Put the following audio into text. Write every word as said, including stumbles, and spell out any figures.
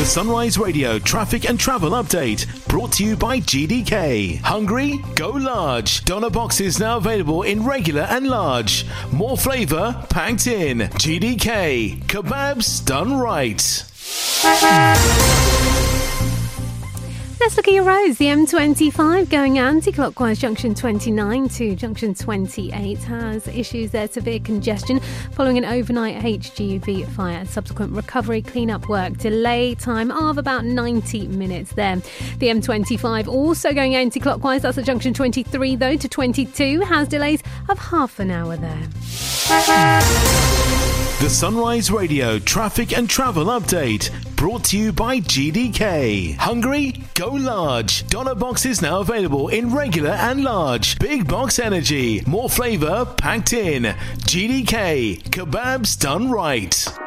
Sunrise Radio traffic and travel update brought to you by G D K. Hungry? Go large. Doner boxes now available in regular and large. More flavour packed in. G D K. Kebabs done right. Let's look at your roads. The M twenty-five going anti-clockwise junction twenty-nine to junction twenty-eight has issues there, severe congestion following an overnight H G V fire and subsequent recovery clean-up work. Delay time of about ninety minutes there. The M twenty-five also going anti-clockwise, that's at junction twenty-three though to twenty-two, has delays of half an hour there. The Sunrise Radio traffic and travel update brought to you by G D K. Hungry? Go large. Doner boxes now available in regular and large. Big box energy. More flavour packed in. G D K. Kebabs done right.